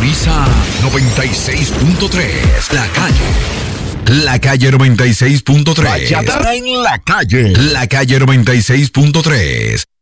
Sintoniza 96.3. La calle. La calle 96.3. Bachata en la calle. La calle 96.3.